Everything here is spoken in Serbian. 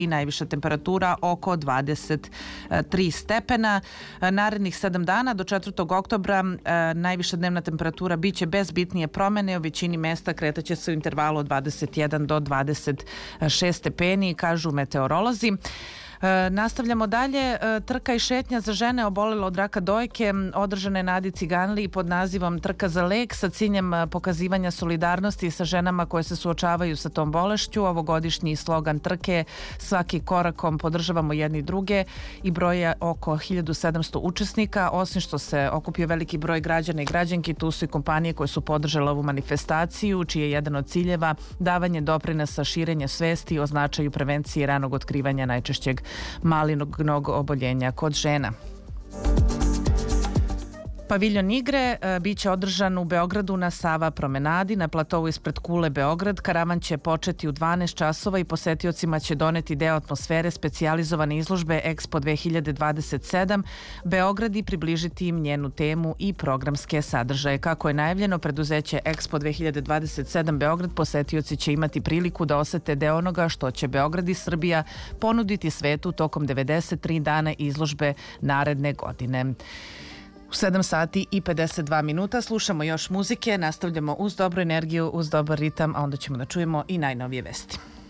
i najviša temperatura oko 23 stepena. Narednih 7 dana do 4. oktobra najviša dnevna temperatura biće bez bitnije promene. U većini mesta kretaće se u intervalu od 21 do 26 stepeni, kažu meteorolozi. Nastavljamo dalje. Trka i šetnja za žene obolele od raka dojke održana je na Adi Ciganliji pod nazivom Trka za lek sa ciljem pokazivanja solidarnosti sa ženama koje se suočavaju sa tom bolešću. Ovogodišnji slogan trke svaki korakom podržavamo jedni druge i broje oko 1700 učesnika. Osim što se okupio veliki broj građana i građanki, tu su i kompanije koje su podržale ovu manifestaciju, čiji je jedan od ciljeva davanje doprinosa širenja svesti o značaju prevencije i ranog otkrivanja najčešćeg malignog oboljenja kod žena. Paviljon igre biće održan u Beogradu na Sava promenadi, na platovu ispred Kule Beograd. Karavan će početi u 12 časova i posetiocima će doneti deo atmosfere specijalizovane izložbe Expo 2027 Beograd i približiti im njenu temu i programske sadržaje. Kako je najavljeno, preduzeće Expo 2027 Beograd posetioci će imati priliku da osete deo onoga što će Beograd i Srbija ponuditi svetu tokom 93 dana izložbe naredne godine. U 7 sati i 52 minuta slušamo još muzike, nastavljamo uz dobru energiju, uz dobar ritam, a onda ćemo da čujemo i najnovije vesti.